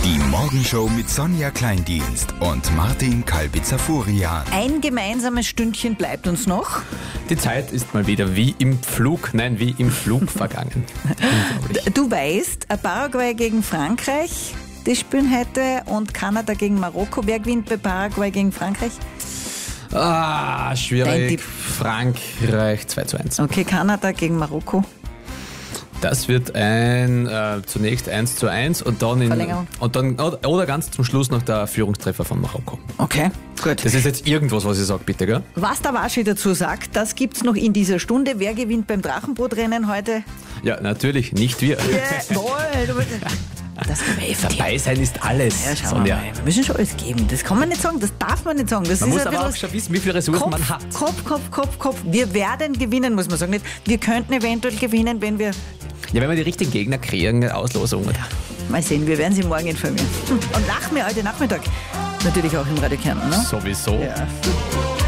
Die Morgenshow mit Sonja Kleindienst und Martin Kalbitzer-Furian. Ein gemeinsames Stündchen bleibt uns noch. Die Zeit ist mal wieder wie im Flug vergangen. Unglaublich. Du weißt, Paraguay gegen Frankreich, die spielen heute, und Kanada gegen Marokko. Wer gewinnt bei Paraguay gegen Frankreich? Dein Schwierig. Tipp. Frankreich 2:1. Okay, Kanada gegen Marokko. Das wird zunächst 1:1 und dann Verlängerung. oder ganz zum Schluss noch der Führungstreffer von Marokko. Okay, gut. Das ist jetzt irgendwas, was ich sage, bitte, gell? Was der Waschi dazu sagt, das gibt's noch in dieser Stunde. Wer gewinnt beim Drachenbootrennen heute? Ja, natürlich, nicht wir. Jawohl. Das Dabei sein ist alles, Ja, schauen wir Sonja. mal. Wir müssen schon alles geben. Das kann man nicht sagen, das darf man nicht sagen. Das Man ist muss ein aber auch bisschen schon wissen, wie viele Ressourcen man hat. Kopf. Wir werden gewinnen, muss man sagen. Nicht, wir könnten eventuell gewinnen, wenn wir... Ja, wenn wir die richtigen Gegner kriegen, eine Auslosung. Mal sehen, wir werden sie morgen informieren. Und nach mir heute Nachmittag natürlich auch im Radio Kärnten, ne? Sowieso. Ja.